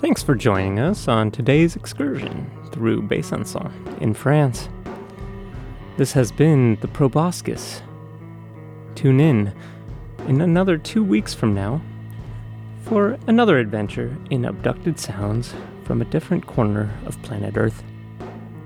Thanks for joining us on today's excursion through Besançon in France. This has been the Proboscis. Tune in another 2 weeks from now for another adventure in abducted sounds from a different corner of planet Earth.